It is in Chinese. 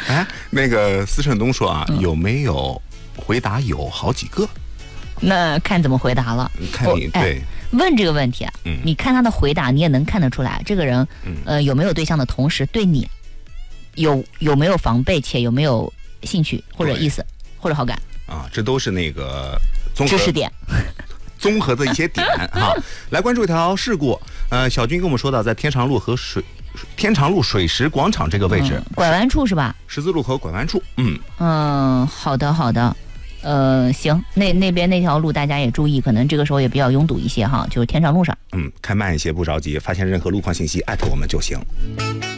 哎，那个司胜东说啊，有没有回答有好几个？ 那看怎么回答了。 看你对。 问这个问题啊，你看他的回答，你也能看得出来，这个人有没有对象的同时，对你有没有防备，且有没有兴趣或者意思或者好感啊？这都是那个知识点。 综合的一些点哈，来关注一条事故。小军跟我们说到，在天长路水石广场这个位置， 拐弯处是吧？ 十字路口拐弯处。 好的。行，那边那条路大家也注意，可能这个时候也比较拥堵一些哈，就是天长路上。 开慢一些，不着急，发现任何路况信息艾特我们就行。